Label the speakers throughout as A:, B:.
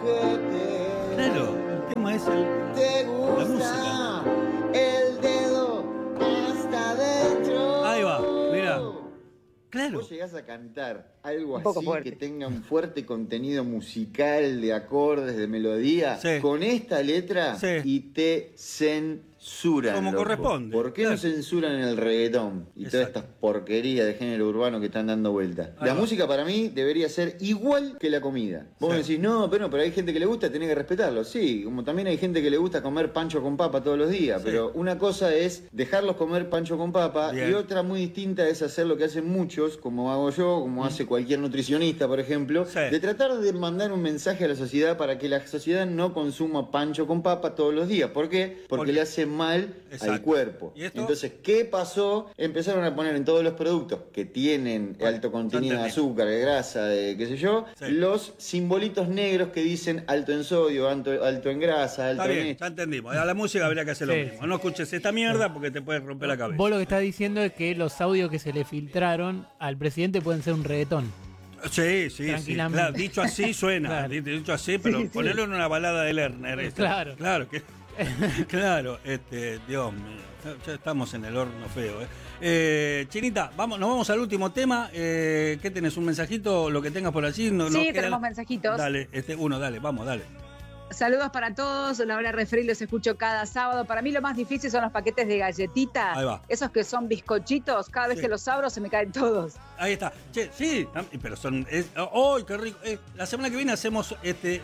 A: ojete.
B: Claro, el tema es
A: Te
B: la música.
A: gusta el dedo hasta adentro.
B: Ahí va, mirá. Claro.
A: Vos llegás a cantar algo
C: Un poco
A: así
C: fuerte.
A: que tenga un fuerte contenido musical, de acordes, de melodía,
B: Sí.
A: con esta letra
B: Sí.
A: y te censuran.
B: Como
A: loco.
B: corresponde.
A: ¿Por qué
B: Claro.
A: no censuran el reggaetón y todas
B: Exacto.
A: estas porquerías de género urbano que están dando vuelta?
B: Ahí
A: La
B: va.
A: música para mí debería ser igual que la comida. Vos
B: Sí.
A: me decís, no, pero hay gente que le gusta, tenés que respetarlo. Sí, como también hay gente que le gusta comer pancho con papa todos los días,
B: Sí.
A: pero una cosa es dejarlos comer pancho con papa
B: Bien.
A: y otra muy distinta es hacer lo que hacen muchos, como hago yo, como hace cualquier nutricionista, por ejemplo,
B: Sí.
A: de tratar de mandar un mensaje a la sociedad para que la sociedad no consuma pancho con papa todos los días. ¿Por qué? Porque le hace mal
B: Exacto.
A: al cuerpo.
B: ¿Y esto?
A: Entonces, ¿qué pasó? Empezaron a poner en todos los productos que tienen
B: Bueno,
A: alto contenido de
B: ya entendí.
A: azúcar, de grasa, de qué sé yo,
B: Sí.
A: los simbolitos negros que dicen alto en sodio, alto en grasa, alto
B: Está
A: en
B: bien,
A: esto.
B: ya entendimos. A la música habría que hacer lo
D: Sí.
B: mismo. No escuches esta mierda porque te puede romper la cabeza.
D: Vos lo que estás diciendo es que los audios que se le filtraron al presidente pueden ser un reggaetón.
B: Sí, sí, sí.
D: Tranquilamente.
B: Claro, dicho así suena.
D: Claro.
B: Dicho así, pero
C: Sí, sí.
B: ponerlo en una balada de Lerner.
D: Claro.
B: Claro que. Claro, Dios mío, ya estamos en el horno feo. Chinita, nos vamos al último tema. ¿Qué tenés? ¿Un mensajito? Lo que tengas por allí. No,
C: Sí,
B: nos queda-
C: tenemos mensajitos.
B: Dale, dale, vamos, dale.
C: Saludos para todos, Laura Refri, los escucho cada sábado. Para mí lo más difícil son los paquetes de galletita.
B: Ahí va.
C: Esos que son bizcochitos, cada vez
B: Sí.
C: que los abro se me caen todos.
B: Ahí está. Che, sí, pero son. ¡Ay, qué rico! La semana que viene hacemos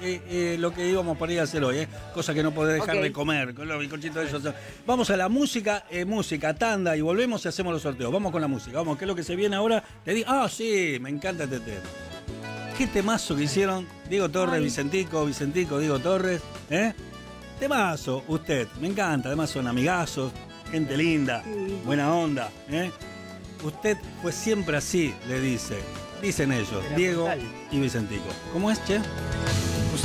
B: lo que íbamos por ahí a hacer hoy, cosa que no podés dejar
C: Ok.
B: de comer, con los bizcochitos esos. Vamos a la música, tanda, y volvemos y hacemos los sorteos. Vamos con la música, vamos, ¿qué es lo que se viene ahora? Te digo, sí, me encanta este tema. Qué temazo que hicieron Diego Torres,
C: Ay.
B: Vicentico, Diego Torres, ¿eh? Temazo, usted, me encanta, además son amigazos, gente linda,
C: Sí.
B: buena onda, ¿eh? Usted fue siempre así, dicen ellos,
D: Era
B: Diego
D: total.
B: y Vicentico. ¿Cómo es, che?